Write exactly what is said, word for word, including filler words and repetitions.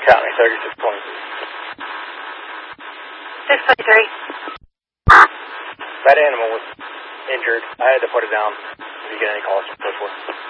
Copy, thirty-six twenty. six twenty-three. That animal was injured. I had to put it down. Did you get any calls from Bushwood?